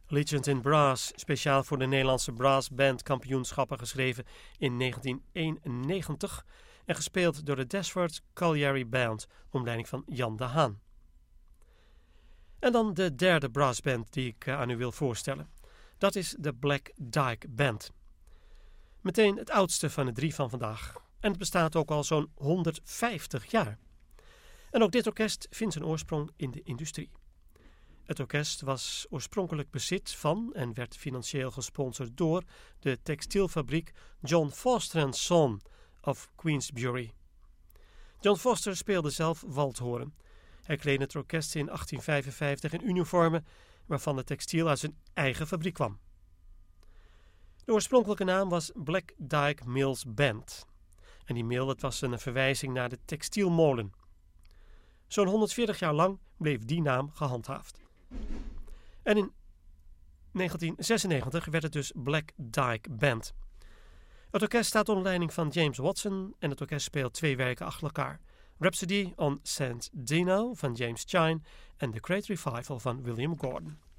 Legend in Brass, speciaal voor de Nederlandse brassbandkampioenschappen geschreven in 1991 en gespeeld door de Dashford Colliery Band onder leiding van Jan de Haan. En dan de derde brassband die ik aan u wil voorstellen. Dat is de Black Dyke Band. Meteen het oudste van de drie van vandaag. En het bestaat ook al zo'n 150 jaar. En ook dit orkest vindt zijn oorsprong in de industrie. Het orkest was oorspronkelijk bezit van en werd financieel gesponsord door de textielfabriek John Foster & Son of Queensbury. John Foster speelde zelf waldhoren. Hij kleedde het orkest in 1855 in uniformen waarvan de textiel uit zijn eigen fabriek kwam. De oorspronkelijke naam was Black Dyke Mills Band. En die mill, dat was een verwijzing naar de textielmolen. Zo'n 140 jaar lang bleef die naam gehandhaafd. En in 1996 werd het dus Black Dyke Band. Het orkest staat onder leiding van James Watson en het orkest speelt 2 werken achter elkaar. Rhapsody on St. Dino van James Chine en The Great Revival van William Gordon.